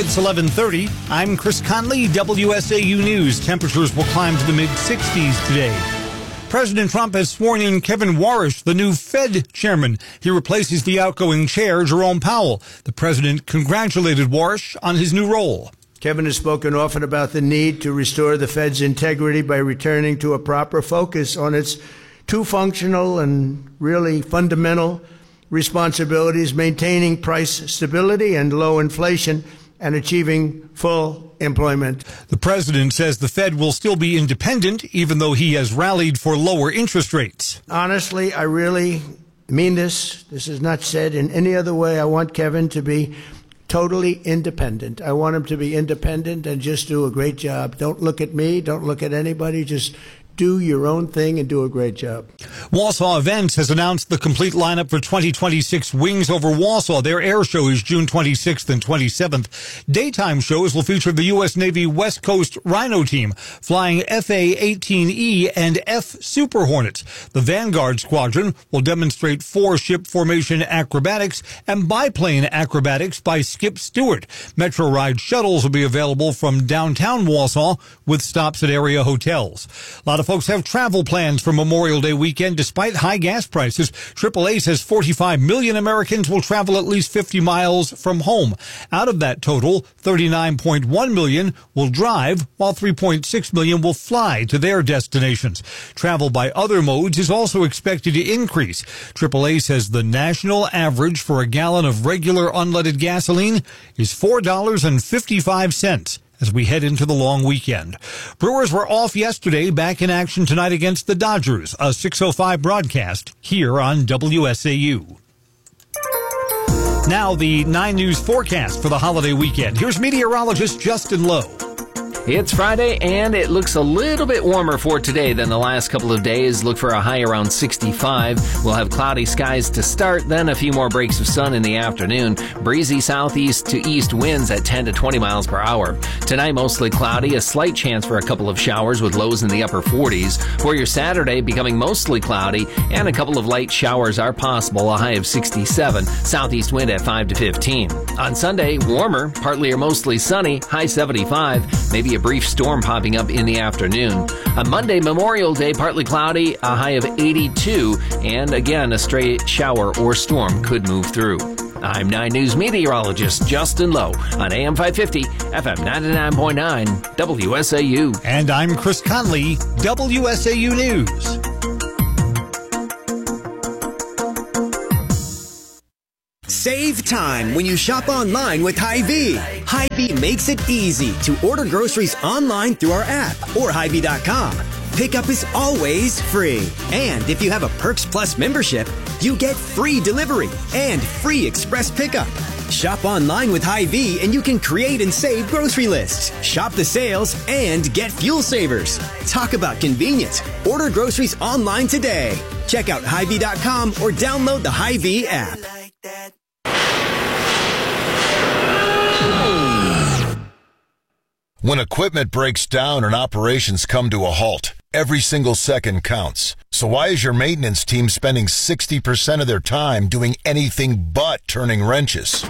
It's 11:30. I'm Chris Conley, WSAU News. Temperatures will climb to the mid-60s today. President Trump has sworn in Kevin Warsh, the new Fed chairman. He replaces the outgoing chair, Jerome Powell. The president congratulated Warsh on his new role. Kevin has spoken often about the need to restore the Fed's integrity by returning to a proper focus on its two functional and really fundamental responsibilities: maintaining price stability and low inflation and achieving full employment. The president says the Fed will still be independent, even though he has rallied for lower interest rates. Honestly, I really mean this. This is not said in any other way. I want Kevin to be totally independent. I want him to be independent and just do a great job. Don't look at me. Don't look at anybody. Just do your own thing and do a great job. Wausau Events has announced the complete lineup for 2026 Wings Over Wausau. Their air show is June 26th and 27th. Daytime shows will feature the U.S. Navy West Coast Rhino team flying FA-18E and F Super Hornets. The Vanguard Squadron will demonstrate four-ship formation acrobatics and biplane acrobatics by Skip Stewart. Metro Ride shuttles will be available from downtown Wausau with stops at area hotels. A lot of folks have travel plans for Memorial Day weekend despite high gas prices. AAA says 45 million Americans will travel at least 50 miles from home. Out of that total, 39.1 million will drive, while 3.6 million will fly to their destinations. Travel by other modes is also expected to increase. AAA says the national average for a gallon of regular unleaded gasoline is $4.55. as we head into the long weekend. Brewers were off yesterday, back in action tonight against the Dodgers. A 6:05 broadcast here on WSAU. Now the 9 News forecast for the holiday weekend. Here's meteorologist Justin Lowe. It's Friday, and it looks a little bit warmer for today than the last couple of days. Look for a high around 65. We'll have cloudy skies to start, then a few more breaks of sun in the afternoon. Breezy southeast to east winds at 10 to 20 miles per hour. Tonight, mostly cloudy, a slight chance for a couple of showers with lows in the upper 40s. For your Saturday, becoming mostly cloudy, and a couple of light showers are possible, a high of 67. Southeast wind at 5 to 15. On Sunday, warmer, partly or mostly sunny, high 75. Maybe a brief storm popping up in the afternoon. On Monday, Memorial Day, partly cloudy, a high of 82, and again, a stray shower or storm could move through. I'm 9 News meteorologist Justin Lowe on AM 550, FM 99.9, WSAU. And I'm Chris Conley, WSAU News. Save time when you shop online with Hy-Vee. Hy-Vee makes it easy to order groceries online through our app or Hy-Vee.com. Pickup is always free. And if you have a Perks Plus membership, you get free delivery and free express pickup. Shop online with Hy-Vee and you can create and save grocery lists, shop the sales, and get fuel savers. Talk about convenience. Order groceries online today. Check out Hy-Vee.com or download the Hy-Vee app. When equipment breaks down and operations come to a halt, every single second counts. So why is your maintenance team spending 60% of their time doing anything but turning wrenches?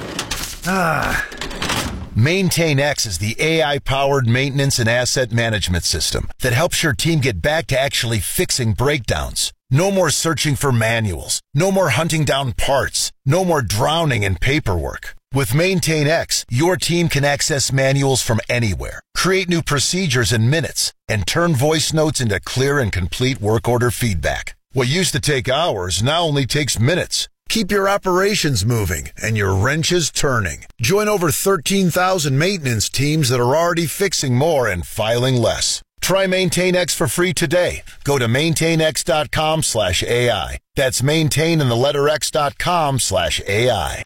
MaintainX is the AI-powered maintenance and asset management system that helps your team get back to actually fixing breakdowns. No more searching for manuals. No more hunting down parts. No more drowning in paperwork. With MaintainX, your team can access manuals from anywhere, create new procedures in minutes, and turn voice notes into clear and complete work order feedback. What used to take hours now only takes minutes. Keep your operations moving and your wrenches turning. Join over 13,000 maintenance teams that are already fixing more and filing less. Try MaintainX for free today. Go to maintainx.com/AI. That's maintain and the letter x.com/AI.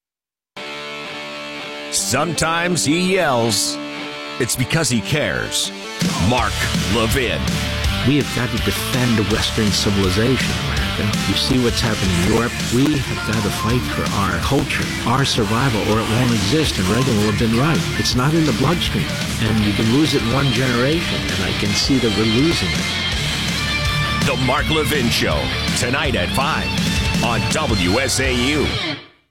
Sometimes he yells. It's because he cares. Mark Levin. We have got to defend Western civilization, America. You see what's happening in Europe? We have got to fight for our culture, our survival, or it won't exist, and Reagan will have been right. It's not in the bloodstream, and you can lose it in one generation, and I can see that we're losing it. The Mark Levin Show, tonight at 5 on WSAU.